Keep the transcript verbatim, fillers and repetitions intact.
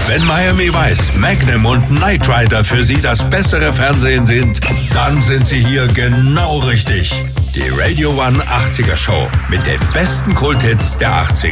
Wenn Miami Vice, Magnum und Knight Rider für Sie das bessere Fernsehen sind, dann sind Sie hier genau richtig. Die Radio One achtziger Show mit den besten Kulthits der achtziger.